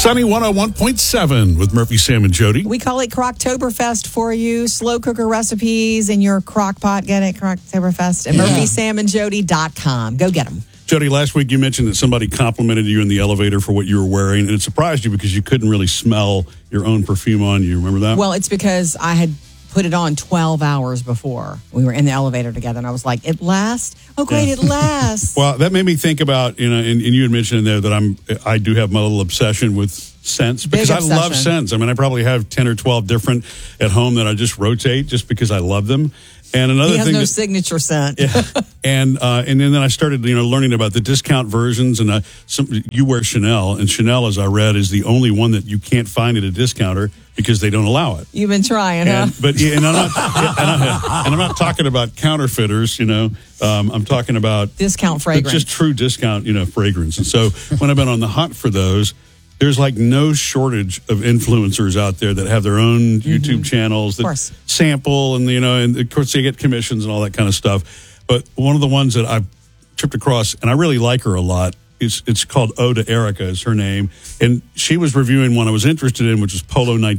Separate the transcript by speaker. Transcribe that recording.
Speaker 1: Sunny 101.7 with Murphy, Sam, and Jody.
Speaker 2: We call it Croctoberfest for you. Slow cooker recipes in your crock pot. Get it? Croctoberfest at murphysamandjody.com. Go get them.
Speaker 1: Jody, last week you mentioned that somebody complimented you in the elevator for what you were wearing, and it surprised you because you couldn't really smell your own perfume on you. Remember that?
Speaker 2: Well, it's because I had put it on 12 hours before we were in the elevator together, and I was like, it lasts? Oh, great, it lasts.
Speaker 1: Well, that made me think about, and you had mentioned in there that I do have my little obsession with scents because I love scents. I mean, I probably have 10 or 12 different at home that I just rotate just because I love them. And another
Speaker 2: he has
Speaker 1: thing,
Speaker 2: no signature scent.
Speaker 1: Yeah. And then I started, learning about the discount versions. And you wear Chanel, and Chanel, as I read, is the only one that you can't find at a discounter because they don't allow it.
Speaker 2: You've been trying, huh?
Speaker 1: I'm not talking about counterfeiters. I'm talking about
Speaker 2: discount fragrance,
Speaker 1: just true discount, fragrance. And so when I've been on the hunt for those, there's like no shortage of influencers out there that have their own YouTube channels that sample and of course they get commissions and all that kind of stuff. But one of the ones that I've tripped across, and I really like her a lot, it's called Eau de Erica is her name. And she was reviewing one I was interested in, which is Polo 19.